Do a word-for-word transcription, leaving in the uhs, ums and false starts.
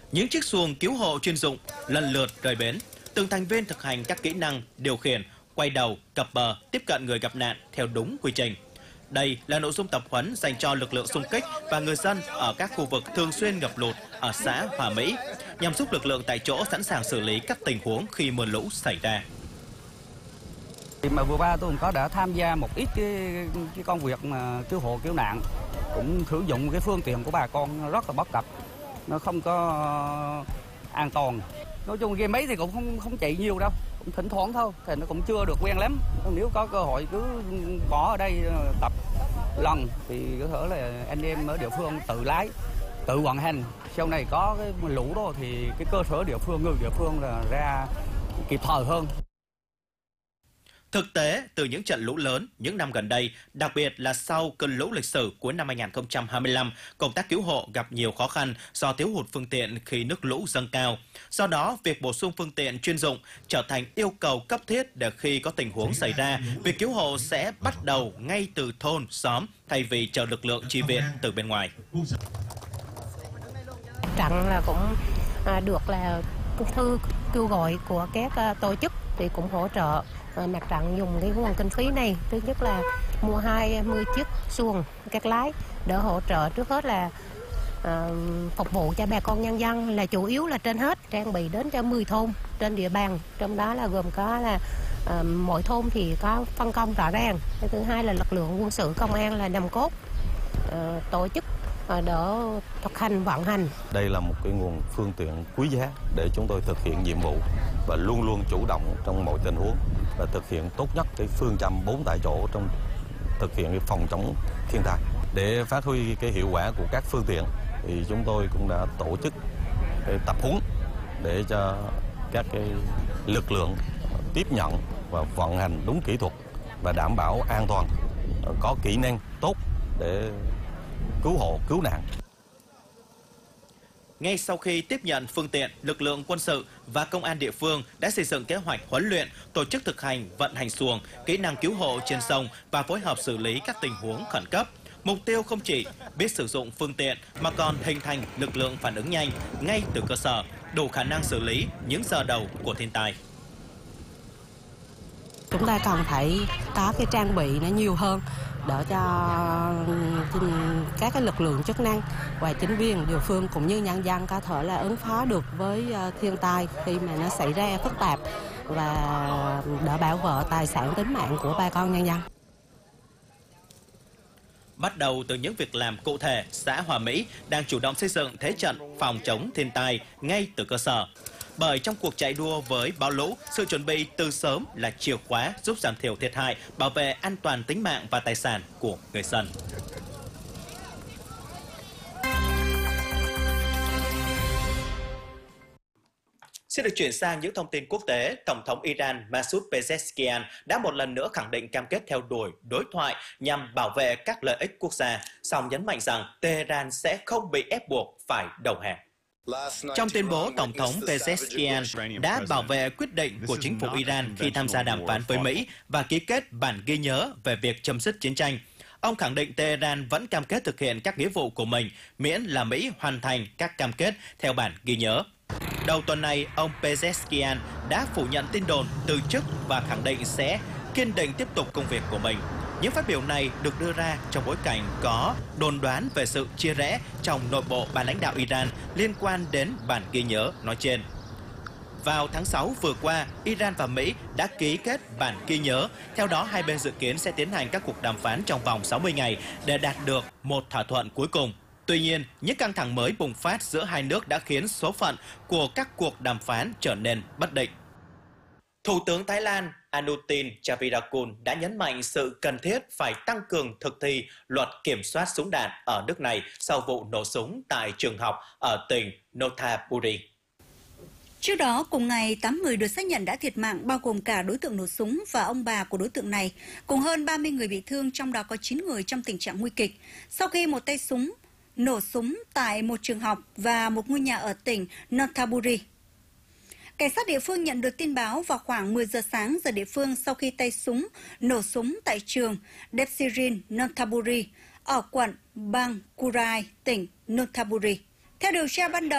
Những chiếc xuồng cứu hộ chuyên dụng lần lượt rời bến, từng thành viên thực hành các kỹ năng điều khiển, quay đầu, cập bờ, tiếp cận người gặp nạn theo đúng quy trình. Đây là nội dung tập huấn dành cho lực lượng xung kích và người dân ở các khu vực thường xuyên ngập lụt ở xã Hòa Mỹ, nhằm giúp lực lượng tại chỗ sẵn sàng xử lý các tình huống khi mưa lũ xảy ra. Mà vừa qua tôi cũng có đã tham gia một ít cái, cái công việc mà cứu hộ cứu nạn, cũng sử dụng cái phương tiện của bà con rất là bất cập, nó không có an toàn. Nói chung game máy thì cũng không không chạy nhiều đâu, cũng thỉnh thoảng thôi, thì nó cũng chưa được quen lắm. Nếu có cơ hội cứ bỏ ở đây tập lần thì có thể là anh em ở địa phương tự lái, tự vận hành. Sau này có cái lũ đó thì cái cơ sở địa phương, người địa phương là ra kịp thời hơn. Thực tế, từ những trận lũ lớn những năm gần đây, đặc biệt là sau cơn lũ lịch sử cuối năm hai nghìn không trăm hai mươi lăm, công tác cứu hộ gặp nhiều khó khăn do thiếu hụt phương tiện khi nước lũ dâng cao. Do đó, việc bổ sung phương tiện chuyên dụng trở thành yêu cầu cấp thiết để khi có tình huống xảy ra, việc cứu hộ sẽ bắt đầu ngay từ thôn, xóm thay vì chờ lực lượng chi viện từ bên ngoài. Trận là cũng được là thư kêu gọi của các tổ chức thì cũng hỗ trợ. Mặt trận dùng cái nguồn kinh phí này, thứ nhất là mua hai mươi chiếc xuồng các lái để hỗ trợ, trước hết là uh, phục vụ cho bà con nhân dân, là chủ yếu là trên hết, trang bị đến cho mười thôn trên địa bàn, trong đó là gồm có là uh, mỗi thôn thì có phân công rõ ràng. Cái thứ hai là lực lượng quân sự công an là nòng cốt uh, tổ chức đỡ thực hành vận hành. Đây là một cái nguồn phương tiện quý giá để chúng tôi thực hiện nhiệm vụ và luôn luôn chủ động trong mọi tình huống và thực hiện tốt nhất cái phương châm bốn tại chỗ trong thực hiện cái phòng chống thiên tai. Để phát huy cái hiệu quả của các phương tiện thì chúng tôi cũng đã tổ chức cái tập huấn để cho các cái lực lượng tiếp nhận và vận hành đúng kỹ thuật và đảm bảo an toàn, có kỹ năng tốt để cứu hộ, cứu nạn. Ngay sau khi tiếp nhận phương tiện, lực lượng quân sự và công an địa phương đã xây dựng kế hoạch huấn luyện, tổ chức thực hành vận hành xuồng, kỹ năng cứu hộ trên sông và phối hợp xử lý các tình huống khẩn cấp. Mục tiêu không chỉ biết sử dụng phương tiện mà còn hình thành lực lượng phản ứng nhanh ngay từ cơ sở, đủ khả năng xử lý những giờ đầu của thiên tai. Chúng ta cần phải có cái trang bị nó nhiều hơn để cho các cái lực lượng chức năng và chính quyền địa phương cũng như nhân dân có thể là ứng phó được với thiên tai khi mà nó xảy ra phức tạp và đỡ bảo vệ tài sản tính mạng của bà con nhân dân. Bắt đầu từ những việc làm cụ thể, xã Hòa Mỹ đang chủ động xây dựng thế trận phòng chống thiên tai ngay từ cơ sở. Bởi trong cuộc chạy đua với bão lũ, sự chuẩn bị từ sớm là chìa khóa giúp giảm thiểu thiệt hại, bảo vệ an toàn tính mạng và tài sản của người dân. Xin được chuyển sang những thông tin quốc tế. Tổng thống Iran Masoud Pezeshkian đã một lần nữa khẳng định cam kết theo đuổi đối thoại nhằm bảo vệ các lợi ích quốc gia, song nhấn mạnh rằng Tehran sẽ không bị ép buộc phải đầu hàng. Trong tuyên bố, Tổng thống Pezeshkian đã bảo vệ quyết định của chính phủ Iran khi tham gia đàm phán với Mỹ và ký kết bản ghi nhớ về việc chấm dứt chiến tranh. Ông khẳng định Tehran vẫn cam kết thực hiện các nghĩa vụ của mình, miễn là Mỹ hoàn thành các cam kết theo bản ghi nhớ. Đầu tuần này, ông Pezeshkian đã phủ nhận tin đồn từ chức và khẳng định sẽ kiên định tiếp tục công việc của mình. Những phát biểu này được đưa ra trong bối cảnh có đồn đoán về sự chia rẽ trong nội bộ ban lãnh đạo Iran liên quan đến bản ghi nhớ nói trên. Vào tháng sáu vừa qua, Iran và Mỹ đã ký kết bản ghi nhớ. Theo đó, hai bên dự kiến sẽ tiến hành các cuộc đàm phán trong vòng sáu mươi ngày để đạt được một thỏa thuận cuối cùng. Tuy nhiên, những căng thẳng mới bùng phát giữa hai nước đã khiến số phận của các cuộc đàm phán trở nên bất định. Thủ tướng Thái Lan Anutin Charnvirakul đã nhấn mạnh sự cần thiết phải tăng cường thực thi luật kiểm soát súng đạn ở nước này sau vụ nổ súng tại trường học ở tỉnh Nonthaburi. Trước đó, cùng ngày, tám người được xác nhận đã thiệt mạng, bao gồm cả đối tượng nổ súng và ông bà của đối tượng này, cùng hơn ba mươi người bị thương, trong đó có chín người trong tình trạng nguy kịch, sau khi một tay súng nổ súng tại một trường học và một ngôi nhà ở tỉnh Nonthaburi. Cảnh sát địa phương nhận được tin báo vào khoảng mười giờ sáng giờ địa phương sau khi tay súng nổ súng tại trường Depsirin Nonthaburi ở quận Bangkurai, tỉnh Nonthaburi. Theo điều tra ban đầu,